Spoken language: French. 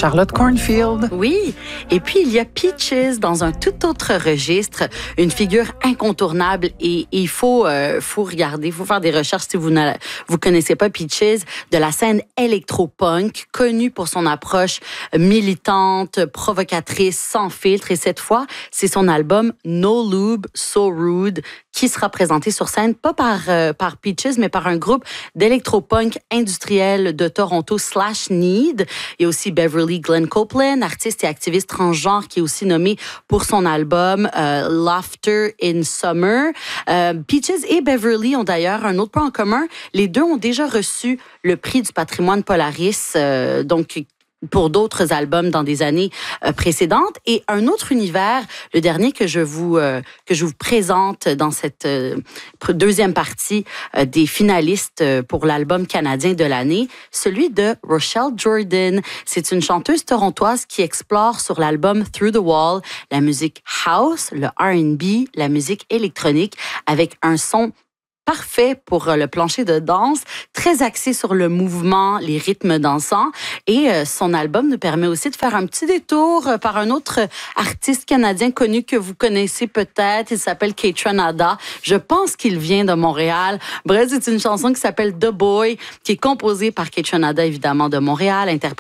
Charlotte Cornfield. Oui, et puis il y a Peaches dans un tout autre registre, une figure incontournable et il faut regarder, il faut faire des recherches si vous connaissez pas Peaches, de la scène électropunk, connue pour son approche militante, provocatrice, sans filtre. Et cette fois, c'est son album No Lube, So Rude qui sera présenté sur scène, pas par Peaches, mais par un groupe d'électropunk industriel de Toronto /Need. Il y a aussi Beverly Glenn Copeland, artiste et activiste transgenre, qui est aussi nommé pour son album Laughter in Summer. Peaches et Beverly ont d'ailleurs un autre point en commun. Les deux ont déjà reçu le prix du patrimoine Polaris, donc pour d'autres albums dans des années précédentes. Et un autre univers, le dernier que je vous présente dans cette deuxième partie des finalistes pour l'album canadien de l'année, celui de Rochelle Jordan. C'est une chanteuse torontoise qui explore sur l'album Through the Wall la musique house, le R&B, la musique électronique avec un son parfait pour le plancher de danse, très axé sur le mouvement, les rythmes dansants. Et son album nous permet aussi de faire un petit détour par un autre artiste canadien connu que vous connaissez peut-être. Il s'appelle Kaytranada. Je pense qu'il vient de Montréal. Bref, c'est une chanson qui s'appelle The Boy, qui est composée par Kaytranada, évidemment, de Montréal, interprétée